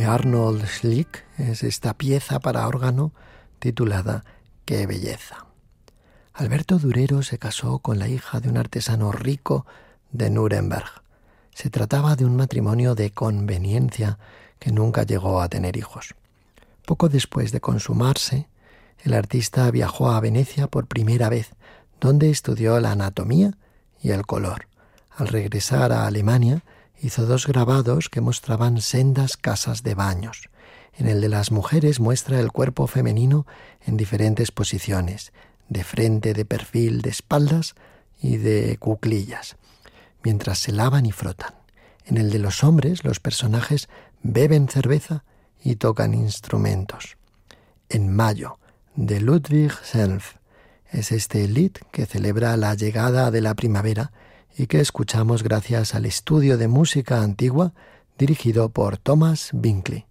Arnold Schlick es esta pieza para órgano titulada ¡Qué belleza! Alberto Durero se casó con la hija de un artesano rico de Nuremberg. Se trataba de un matrimonio de conveniencia que nunca llegó a tener hijos. Poco después de consumarse, el artista viajó a Venecia por primera vez, donde estudió la anatomía y el color. Al regresar a Alemania, hizo 2 grabados que mostraban sendas casas de baños. En el de las mujeres muestra el cuerpo femenino en diferentes posiciones, de frente, de perfil, de espaldas y de cuclillas, mientras se lavan y frotan. En el de los hombres, los personajes beben cerveza y tocan instrumentos. En mayo, de Ludwig Senf, es este lied que celebra la llegada de la primavera y que escuchamos gracias al estudio de música antigua dirigido por Thomas Binkley.